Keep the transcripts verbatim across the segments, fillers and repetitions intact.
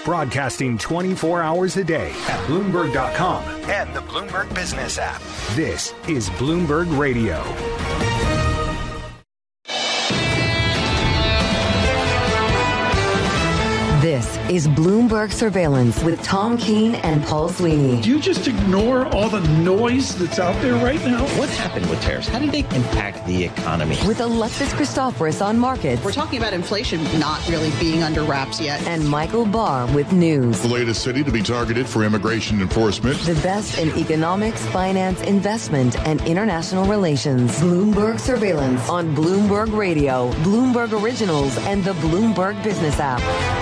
Broadcasting twenty-four hours a day at Bloomberg dot com and the Bloomberg Business app. This is Bloomberg Radio. This is Bloomberg Surveillance with Tom Keene and Paul Sweeney. Do you just ignore all the noise that's out there right now? What happened with tariffs? How did they impact the economy? With Alexis Christoforous on markets. We're talking about inflation not really being under wraps yet. And Michael Barr with news. The latest city to be targeted for immigration enforcement. The best in economics, finance, investment, and international relations. Bloomberg Surveillance on Bloomberg Radio, Bloomberg Originals, and the Bloomberg Business app.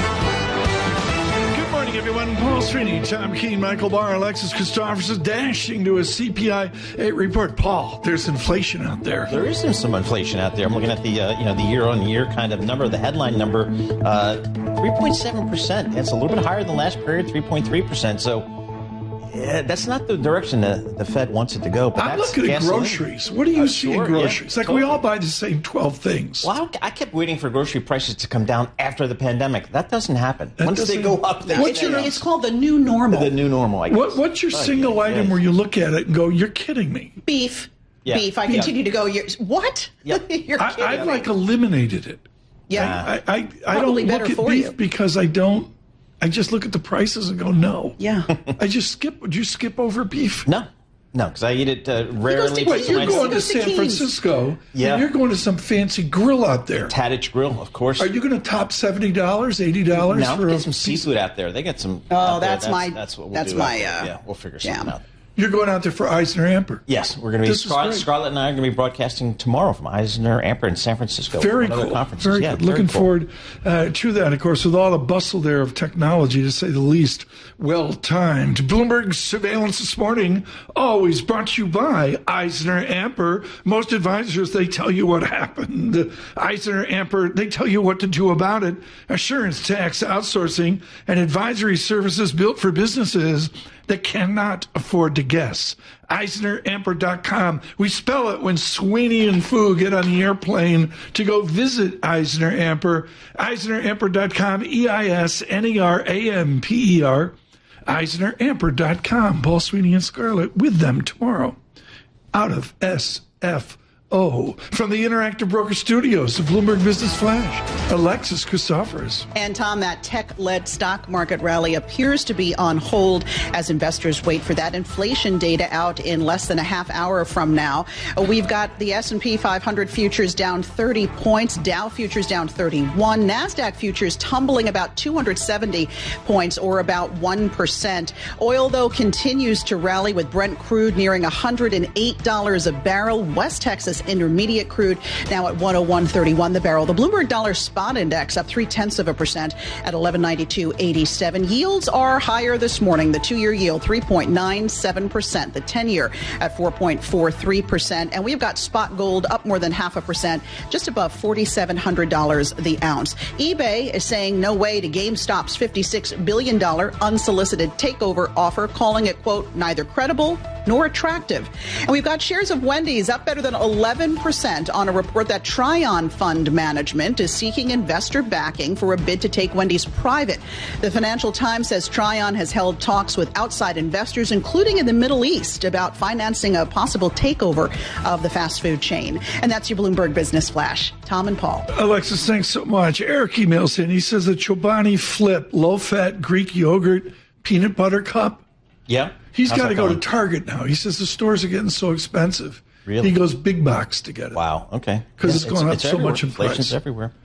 Good morning, everyone. Paul Sweeney, Tom Keene, Michael Barr, Alexis Christoforous is dashing to a C P I report. Paul, there's inflation out there. There is some inflation out there. I'm looking at the uh, you know the year-on-year kind of number, the headline number, uh, three point seven percent. That's a little bit higher than last period, three point three percent. So yeah, that's not the direction that the Fed wants it to go. But I'm that's looking at gasoline. groceries. What do you Uh, see sure, in groceries? yeah, like totally. we all buy the same twelve things. Well, I I kept waiting for grocery prices to come down after the pandemic. That doesn't happen. That Once doesn't- they go up, they What's stay your- up. It's called the new normal. The new normal, I guess. What, what's your Oh, single yeah, item yeah. where you look at it and go, you're kidding me? Beef. Yeah. Beef. I Yeah. continue to go, you're, what? Yeah. You're I, kidding I've me. like eliminated it. yeah. I, I, I don't Probably look better at for beef you. because I don't, I just look at the prices and go, no. yeah. I just skip. Would you skip over beef? No, no, because I eat it uh, rarely. to Wait, you're Keens. going to Goes to San Keens. Francisco, Yeah. and you're going to some fancy grill out there. Taddich Grill, of course. Are you going to top seventy dollars, eighty dollars No, for get a some seafood out there. They get some. Oh, out there. that's my- That's what we'll that's do my, out there. uh, yeah, we'll figure jam. something out. You're going out there for Eisner Amper. Yes, we're going to be. This is Scarlett, great. Scarlett and I are going to be broadcasting tomorrow from Eisner Amper in San Francisco. Very one of the cool. conferences. Very yeah, good. very Looking cool. forward uh, to that, of course, with all the bustle there of technology, to say the least. Well timed. Bloomberg Surveillance this morning, always brought to you by Eisner Amper. Most advisors, they tell you what happened. Eisner Amper, they tell you what to do about it. Assurance, tax, outsourcing, and advisory services built for businesses that cannot afford to guess. Eisner Amper dot com. We spell it when Sweeney and Fu get on the airplane to go visit Eisner Amper. Eisner Amper dot com, E I S N E R A M P E R. Eisner Amper dot com. Paul Sweeney and Scarlett with them tomorrow out of S F O. From the Interactive Broker Studios of Bloomberg Business Flash, Alexis Christoforous. And Tom, that tech-led stock market rally appears to be on hold as investors wait for that inflation data out in less than a half hour from now. We've got the S and P five hundred futures down thirty points, Dow futures down thirty-one, NASDAQ futures tumbling about two hundred seventy points or about one percent. Oil, though, continues to rally with Brent crude nearing one hundred eight dollars a barrel. West Texas Intermediate crude now at one oh one thirty-one the barrel. The Bloomberg Dollar Spot Index up three tenths of a percent at eleven ninety-two eighty-seven. Yields are higher this morning. The two-year yield three point nine seven percent. The ten-year at four point four three percent. And we've got spot gold up more than half a percent, just above forty-seven hundred dollars the ounce. eBay is saying no way to GameStop's fifty-six billion dollars unsolicited takeover offer, calling it, quote, neither credible nor attractive. And we've got shares of Wendy's up better than eleven percent on a report that Tryon Fund Management is seeking investor backing for a bid to take Wendy's private. The Financial Times says Tryon has held talks with outside investors, including in the Middle East, about financing a possible takeover of the fast food chain. And that's your Bloomberg Business Flash. Tom and Paul. Alexis, thanks so much. Eric emails in. He says the Chobani Flip low-fat Greek yogurt peanut butter cup. Yeah. He's How's got to that go to going? Target now. He says the stores are getting so expensive. Really? He goes big box to get it. Wow. Okay. 'Cause Yeah, it's going up so everywhere. much in Inflation's price. everywhere.